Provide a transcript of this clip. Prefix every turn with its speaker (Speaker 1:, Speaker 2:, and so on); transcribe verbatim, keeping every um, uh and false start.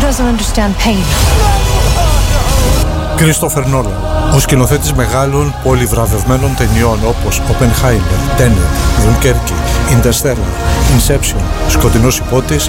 Speaker 1: doesn't understand pain.
Speaker 2: Κρίστοφερ Νόλαν, ο σκηνοθέτης μεγάλων πολυβραβευμένων ταινιών όπως Oppenheimer, Tenet, Dunkerque, Interstellar, Inception, Σκοτεινός υπότης